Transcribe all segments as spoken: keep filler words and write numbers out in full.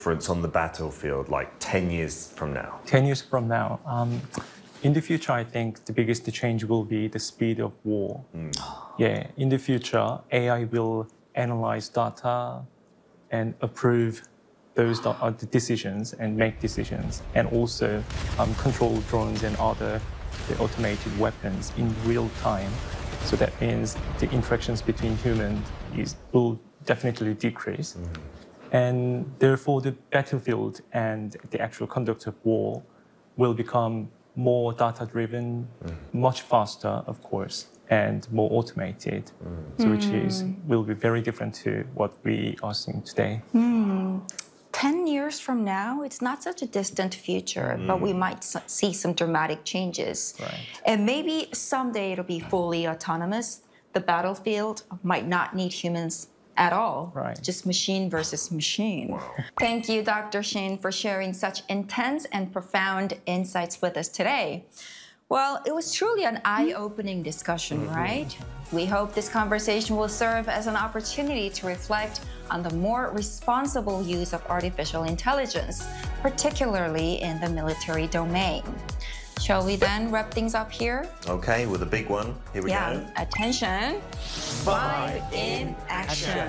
difference on the battlefield, like ten years from now? ten years from now, um, in the future, I think the biggest change will be the speed of war. Mm. Yeah, in the future, A I will analyze data and approve those uh, decisions and make decisions, and also um, control drones and other the automated weapons in real time. So that means the interactions between humans is, will definitely decrease. Mm. And therefore, the battlefield and the actual conduct of war will become more data-driven, mm. much faster, of course, and more automated, mm. so which is, will be very different to what we are seeing today. Mm. Ten years from now, it's not such a distant future, mm. but we might see some dramatic changes. Right. And maybe someday it'll be fully autonomous. The battlefield might not need humans at all, right. Just machine versus machine. Thank you, Doctor Shin, for sharing such intense and profound insights with us today. Well, it was truly an eye-opening discussion, mm-hmm. right? We hope this conversation will serve as an opportunity to reflect on the more responsible use of artificial intelligence, particularly in the military domain. Shall we then wrap things up here? Okay, with a big one. Here we yeah. go. Attention. Five in action.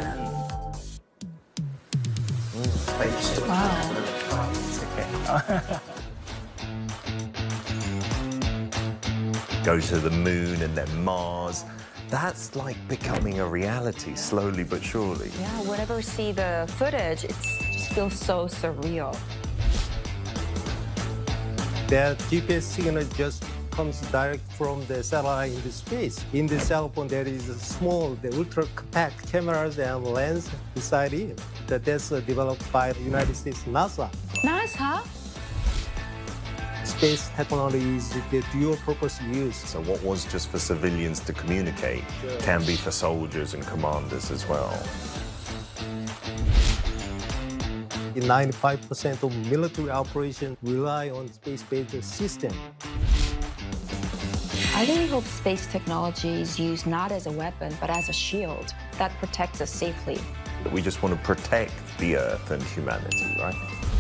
Mm, wow. It's okay. Go to the moon and then Mars. That's like becoming a reality, slowly but surely. Yeah, whenever we see the footage, it just feels so surreal. That G P S signal just comes direct from the satellite into space. In the cell phone, there is a small, the ultra-compact cameras and lens inside it. That that's developed by the United States NASA. NASA? Space technology is the dual-purpose use. So what was just for civilians to communicate sure. can be for soldiers and commanders as well. ninety-five percent of military operations rely on space-based systems. I really hope space technology is used not as a weapon, but as a shield that protects us safely. We just want to protect the Earth and humanity, right?